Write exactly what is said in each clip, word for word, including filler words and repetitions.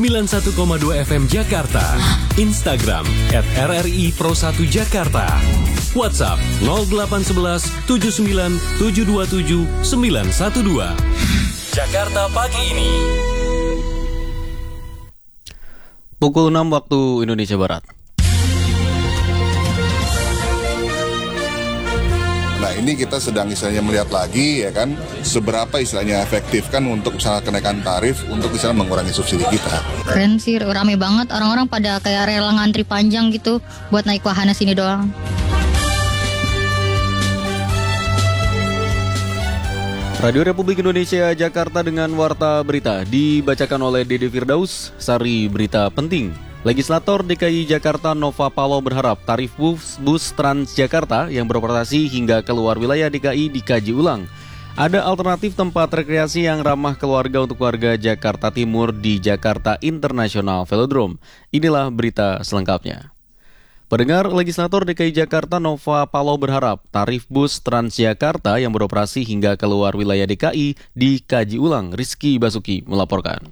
sembilan puluh satu koma dua F M Jakarta. Instagram at R R I Pro satu Jakarta. WhatsApp nol delapan satu satu tujuh sembilan tujuh dua tujuh sembilan satu dua. Jakarta pagi ini. Pukul enam waktu Indonesia Barat. Nah, ini kita sedang istilahnya melihat lagi ya kan, seberapa istilahnya efektif kan untuk misalnya kenaikan tarif untuk misalnya mengurangi subsidi kita. Keren sih, rame banget, orang-orang pada kayak rela ngantri panjang gitu buat naik wahana sini doang. Radio Republik Indonesia Jakarta dengan Warta Berita dibacakan oleh Dede Firdaus. Sari berita penting. Legislator D K I Jakarta Nova Paloh berharap tarif bus, bus Transjakarta yang beroperasi hingga keluar wilayah D K I dikaji ulang. Ada alternatif tempat rekreasi yang ramah keluarga untuk warga Jakarta Timur di Jakarta International Velodrome. Inilah berita selengkapnya. Pendengar, Legislator D K I Jakarta Nova Paloh berharap tarif bus Transjakarta yang beroperasi hingga keluar wilayah D K I dikaji ulang. Rizky Basuki melaporkan.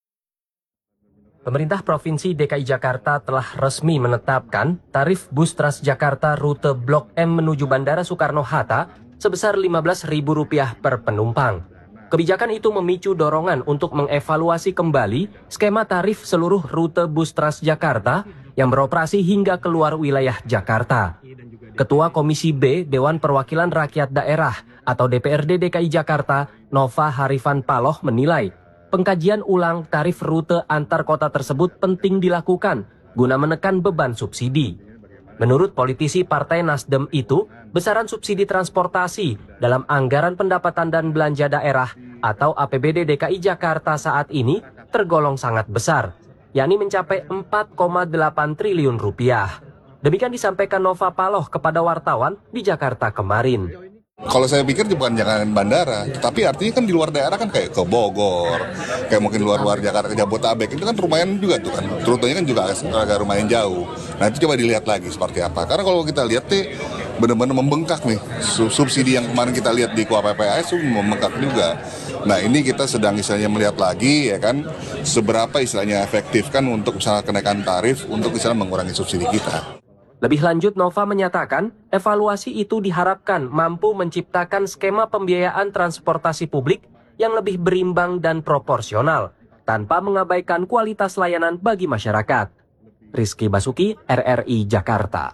Pemerintah Provinsi D K I Jakarta telah resmi menetapkan tarif bus Transjakarta rute Blok M menuju Bandara Soekarno-Hatta sebesar lima belas ribu rupiah per penumpang. Kebijakan itu memicu dorongan untuk mengevaluasi kembali skema tarif seluruh rute bus Transjakarta yang beroperasi hingga keluar wilayah Jakarta. Ketua Komisi B Dewan Perwakilan Rakyat Daerah atau D P R D D K I Jakarta, Nova Harifan Paloh menilai pengkajian ulang tarif rute antar kota tersebut penting dilakukan guna menekan beban subsidi. Menurut politisi Partai Nasdem itu, besaran subsidi transportasi dalam anggaran pendapatan dan belanja daerah atau A P B D D K I Jakarta saat ini tergolong sangat besar, yakni mencapai empat koma delapan triliun rupiah. Demikian disampaikan Nova Paloh kepada wartawan di Jakarta kemarin. Kalau saya pikir bukan jangan bandara, tapi artinya kan di luar daerah kan kayak ke Bogor, kayak mungkin luar-luar Jakarta, ke Jabodetabek, itu kan lumayan juga tuh kan, rutenya kan juga agak lumayan jauh. Nah itu coba dilihat lagi seperti apa, karena kalau kita lihat nih benar-benar membengkak nih, subsidi yang kemarin kita lihat di K U A P P A S itu membengkak juga. Nah ini kita sedang istilahnya melihat lagi ya kan, seberapa istilahnya efektif kan untuk misalnya kenaikan tarif untuk misalnya mengurangi subsidi kita. Lebih lanjut, Nova menyatakan evaluasi itu diharapkan mampu menciptakan skema pembiayaan transportasi publik yang lebih berimbang dan proporsional, tanpa mengabaikan kualitas layanan bagi masyarakat. Rizky Basuki, R R I Jakarta.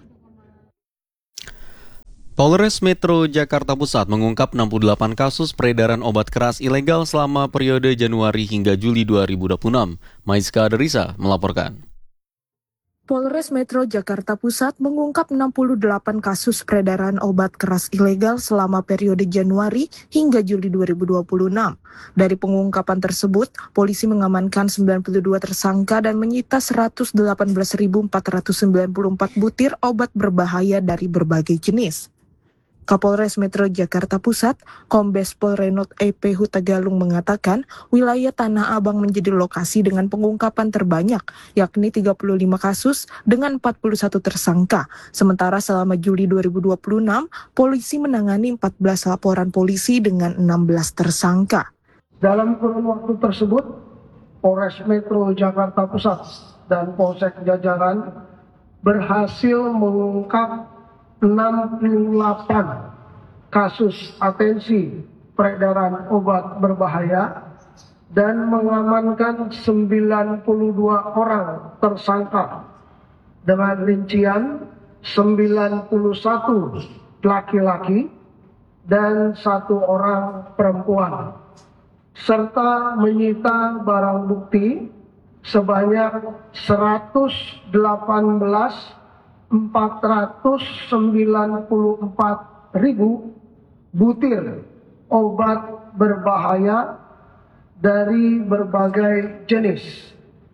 Polres Metro Jakarta Pusat mengungkap enam puluh delapan kasus peredaran obat keras ilegal selama periode Januari hingga Juli dua ribu dua puluh enam. Maiska Derisa melaporkan. Polres Metro Jakarta Pusat mengungkap enam puluh delapan kasus peredaran obat keras ilegal selama periode Januari hingga Juli dua ribu dua puluh enam. Dari pengungkapan tersebut, polisi mengamankan sembilan puluh dua tersangka dan menyita seratus delapan belas ribu empat ratus sembilan puluh empat butir obat berbahaya dari berbagai jenis. Kapolres Metro Jakarta Pusat, Kombes Pol Renot E P Hutagalung mengatakan, wilayah Tanah Abang menjadi lokasi dengan pengungkapan terbanyak, yakni tiga puluh lima kasus dengan empat puluh satu tersangka. Sementara selama Juli dua ribu dua puluh enam, polisi menangani empat belas laporan polisi dengan enam belas tersangka. Dalam kurun waktu tersebut, Polres Metro Jakarta Pusat dan Polsek jajaran berhasil mengungkap enam puluh delapan kasus atensi peredaran obat berbahaya dan mengamankan sembilan puluh dua orang tersangka dengan rincian sembilan puluh satu laki-laki dan satu orang perempuan, serta menyita barang bukti sebanyak seratus delapan belas ribu empat ratus sembilan puluh empat ribu butir obat berbahaya dari berbagai jenis.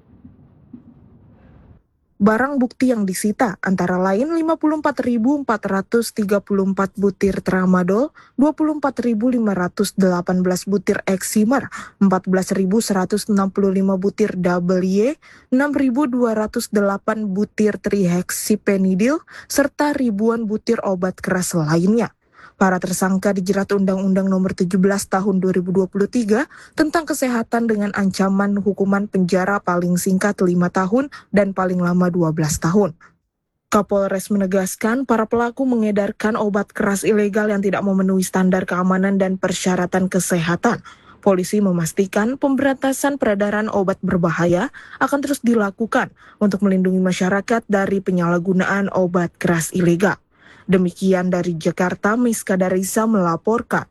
Barang bukti yang disita antara lain lima puluh empat ribu empat ratus tiga puluh empat butir tramadol, dua puluh empat ribu lima ratus delapan belas butir eksimer, empat belas ribu seratus enam puluh lima butir double Y, enam ribu dua ratus delapan butir trihexypenidil, serta ribuan butir obat keras lainnya. Para tersangka dijerat Undang-Undang Nomor tujuh belas Tahun dua ribu dua puluh tiga tentang kesehatan dengan ancaman hukuman penjara paling singkat lima tahun dan paling lama dua belas tahun. Kapolres menegaskan para pelaku mengedarkan obat keras ilegal yang tidak memenuhi standar keamanan dan persyaratan kesehatan. Polisi memastikan pemberantasan peredaran obat berbahaya akan terus dilakukan untuk melindungi masyarakat dari penyalahgunaan obat keras ilegal. Demikian dari Jakarta, Miska Darisa melaporkan.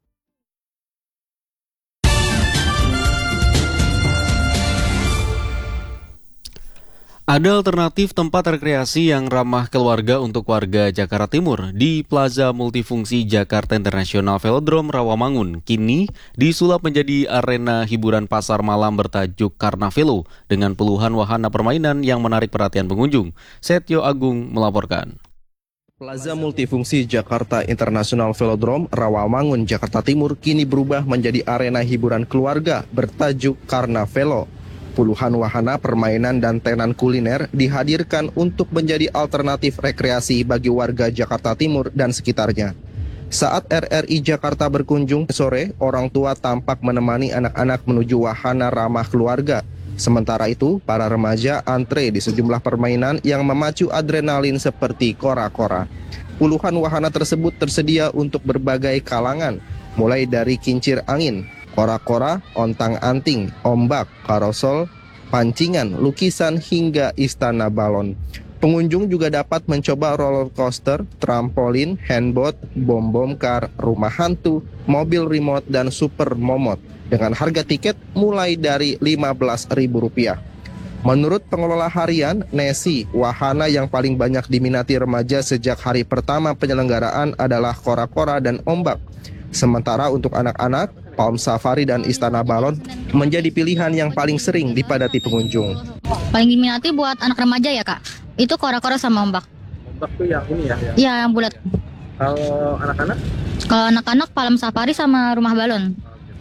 Ada alternatif tempat rekreasi yang ramah keluarga untuk warga Jakarta Timur di Plaza Multifungsi Jakarta International Velodrome Rawamangun. Kini disulap menjadi arena hiburan pasar malam bertajuk Karnavelo dengan puluhan wahana permainan yang menarik perhatian pengunjung. Setyo Agung melaporkan. Plaza Multifungsi Jakarta International Velodrome Rawamangun, Jakarta Timur kini berubah menjadi arena hiburan keluarga bertajuk Karnavelo. Puluhan wahana permainan dan tenan kuliner dihadirkan untuk menjadi alternatif rekreasi bagi warga Jakarta Timur dan sekitarnya. Saat R R I Jakarta berkunjung sore, orang tua tampak menemani anak-anak menuju wahana ramah keluarga. Sementara itu, para remaja antre di sejumlah permainan yang memacu adrenalin seperti kora-kora. Puluhan wahana tersebut tersedia untuk berbagai kalangan, mulai dari kincir angin, kora-kora, ontang-anting, ombak, karosol, pancingan, lukisan, hingga istana balon. Pengunjung juga dapat mencoba roller coaster, trampolin, handboat, bom-bom kar, rumah hantu, mobil remote, dan super momot dengan harga tiket mulai dari lima belas ribu rupiah. Menurut pengelola harian, Nesi, wahana yang paling banyak diminati remaja sejak hari pertama penyelenggaraan adalah kora-kora dan ombak. Sementara untuk anak-anak, Palm Safari dan Istana Balon menjadi pilihan yang paling sering dipadati pengunjung. Paling diminati buat anak remaja ya Kak, itu kora-kora sama ombak. Ombak tuh yang ini ya? Iya, yang bulat. Kalau anak-anak? Kalau anak-anak Palm Safari sama rumah balon.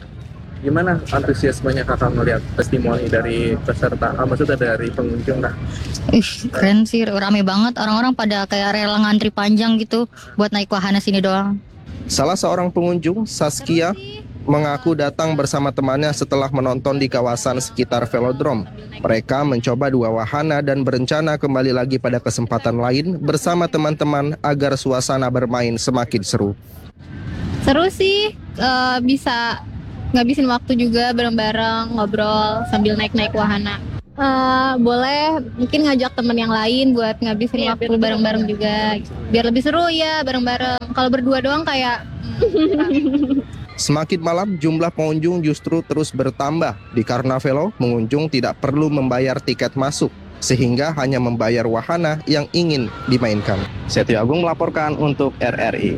Gimana antusiasmenya Kakak melihat testimoni dari peserta, ah, maksudnya dari pengunjung lah? Ih, keren sih, rame banget. Orang-orang pada kayak rela ngantri panjang gitu buat naik wahana sini doang. Salah seorang pengunjung, Saskia, mengaku datang bersama temannya setelah menonton di kawasan sekitar velodrome. Mereka mencoba dua wahana dan berencana kembali lagi pada kesempatan lain bersama teman-teman agar suasana bermain semakin seru. Seru sih, uh, bisa ngabisin waktu juga bareng-bareng, ngobrol sambil naik-naik wahana. Uh, boleh mungkin ngajak teman yang lain buat ngabisin ya, waktu bareng-bareng juga, biar lebih seru ya bareng-bareng. Kalau berdua doang kayak hmm, Semakin malam, jumlah pengunjung justru terus bertambah. Di Karnavelo, pengunjung tidak perlu membayar tiket masuk, sehingga hanya membayar wahana yang ingin dimainkan. Setyo Agung melaporkan untuk R R I.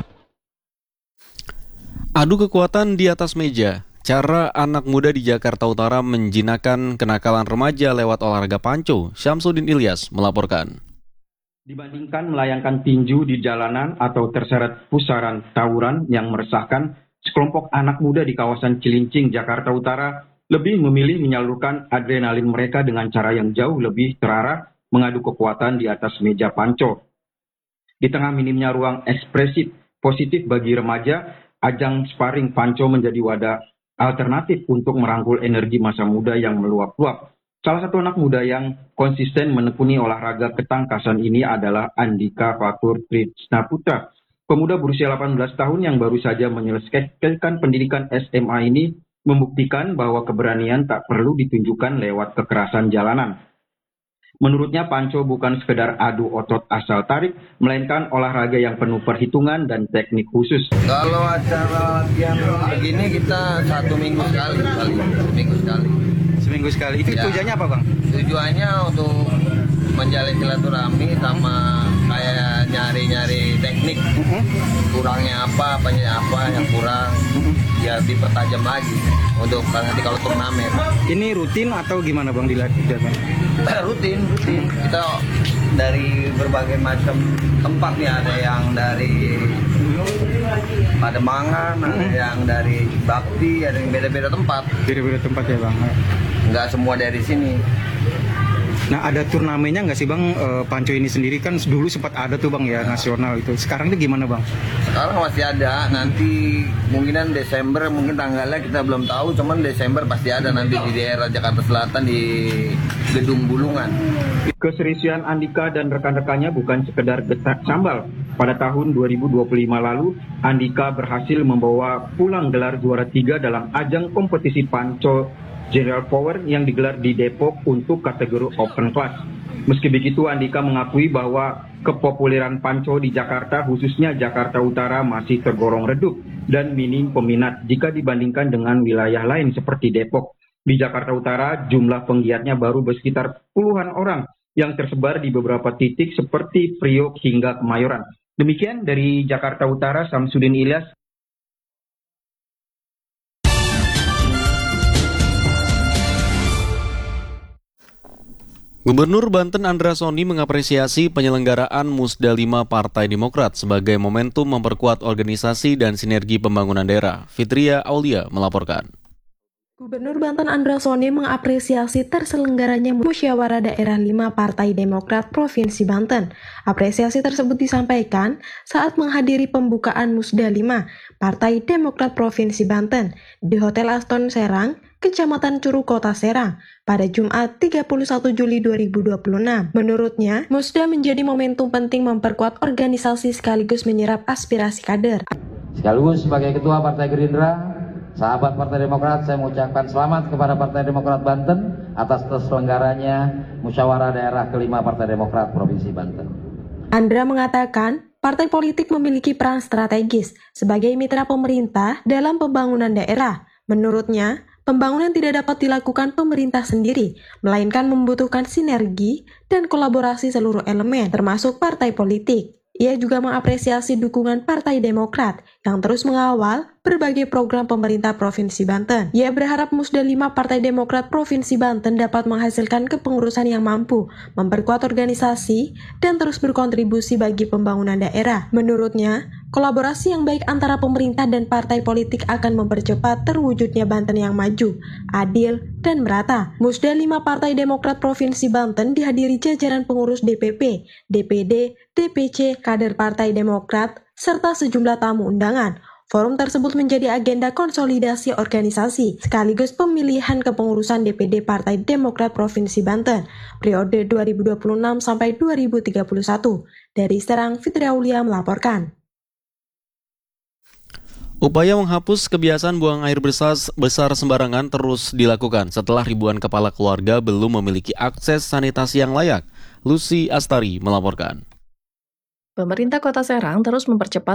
Adu kekuatan di atas meja. Cara anak muda di Jakarta Utara menjinakkan kenakalan remaja lewat olahraga panco. Syamsuddin Ilyas melaporkan. Dibandingkan melayangkan tinju di jalanan atau terseret pusaran tawuran yang meresahkan, sekelompok anak muda di kawasan Cilincing, Jakarta Utara lebih memilih menyalurkan adrenalin mereka dengan cara yang jauh lebih terarah, mengadu kekuatan di atas meja panco. Di tengah minimnya ruang ekspresif positif bagi remaja, ajang sparring panco menjadi wadah alternatif untuk merangkul energi masa muda yang meluap-luap. Salah satu anak muda yang konsisten menekuni olahraga ketangkasan ini adalah Andika Fatur Trisnaputra. Pemuda berusia delapan belas tahun yang baru saja menyelesaikan pendidikan S M A ini membuktikan bahwa keberanian tak perlu ditunjukkan lewat kekerasan jalanan. Menurutnya panco bukan sekedar adu otot asal tarik, melainkan olahraga yang penuh perhitungan dan teknik khusus. Kalau acara latihan begini kita satu minggu sekali, kali seminggu sekali. Seminggu sekali. Itu ya. Tujuannya apa bang? Tujuannya untuk menjalin silaturahmi sama kayak nyari-nyari teknik. Uh-huh. Kurangnya apa, apanya apa yang kurang, uh-huh. ya dipertajam lagi untuk nanti kalau turnamen. Ini rutin atau gimana bang dilatih? rutin, rutin. Kita dari berbagai macam tempat nih, ada yang dari Pademangan, hmm. ada yang dari Bakti, ada yang beda-beda tempat. Beda-beda tempat ya bang? Nggak semua dari sini. Nah, ada turnamennya nggak sih Bang? E, Panco ini sendiri kan dulu sempat ada tuh Bang ya, nasional itu. Sekarang itu gimana Bang? Sekarang masih ada, nanti mungkinan Desember, mungkin tanggalnya kita belum tahu, cuman Desember pasti ada nanti di daerah Jakarta Selatan di Gedung Bulungan. Keseriusan Andika dan rekan-rekannya bukan sekedar getak sambal. Pada tahun dua ribu dua puluh lima lalu, Andika berhasil membawa pulang gelar juara tiga dalam ajang kompetisi Panco General Power yang digelar di Depok untuk kategori Open Class. Meski begitu, Andika mengakui bahwa kepopuleran Panco di Jakarta, khususnya Jakarta Utara, masih tergolong redup dan minim peminat jika dibandingkan dengan wilayah lain seperti Depok. Di Jakarta Utara, jumlah penggiatnya baru bersekitar puluhan orang yang tersebar di beberapa titik seperti Priok hingga Kemayoran. Demikian dari Jakarta Utara, Samsudin Ilyas. Gubernur Banten Andra Soni mengapresiasi penyelenggaraan Musda lima Partai Demokrat sebagai momentum memperkuat organisasi dan sinergi pembangunan daerah. Fitria Aulia melaporkan. Gubernur Banten Andra Soni mengapresiasi terselenggaranya Musyawarah Daerah lima Partai Demokrat Provinsi Banten. Apresiasi tersebut disampaikan saat menghadiri pembukaan Musda lima Partai Demokrat Provinsi Banten di Hotel Aston Serang, Kecamatan Curug, Kota Serang, pada Jumat tiga puluh satu Juli dua ribu dua puluh enam. Menurutnya, Musda menjadi momentum penting memperkuat organisasi sekaligus menyerap aspirasi kader. Sekaligus sebagai Ketua Partai Gerindra, sahabat Partai Demokrat, saya mengucapkan selamat kepada Partai Demokrat Banten atas terselenggaranya Musyawarah Daerah kelima Partai Demokrat Provinsi Banten. Andra mengatakan, partai politik memiliki peran strategis sebagai mitra pemerintah dalam pembangunan daerah. Menurutnya, pembangunan tidak dapat dilakukan pemerintah sendiri, melainkan membutuhkan sinergi dan kolaborasi seluruh elemen, termasuk partai politik. Ia juga mengapresiasi dukungan Partai Demokrat yang terus mengawal berbagai program pemerintah Provinsi Banten. Ia berharap Musda lima Partai Demokrat Provinsi Banten dapat menghasilkan kepengurusan yang mampu, memperkuat organisasi, dan terus berkontribusi bagi pembangunan daerah. Menurutnya, kolaborasi yang baik antara pemerintah dan partai politik akan mempercepat terwujudnya Banten yang maju, adil, dan merata. Musda lima Partai Demokrat Provinsi Banten dihadiri jajaran pengurus D P P, D P D, D P C, kader Partai Demokrat, serta sejumlah tamu undangan. Forum tersebut menjadi agenda konsolidasi organisasi, sekaligus pemilihan kepengurusan D P D Partai Demokrat Provinsi Banten, periode dua ribu dua puluh enam sampai dua ribu tiga puluh satu. Dari Serang, Fitria Aulia melaporkan. Upaya menghapus kebiasaan buang air besar, besar sembarangan terus dilakukan setelah ribuan kepala keluarga belum memiliki akses sanitasi yang layak. Lucy Astari melaporkan. Pemerintah Kota Serang terus mempercepat